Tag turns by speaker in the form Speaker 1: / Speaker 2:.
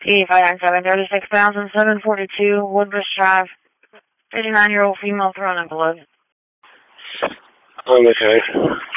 Speaker 1: E59736,742 Woodbridge Drive. 59-year-old female thrown in blood.
Speaker 2: Okay.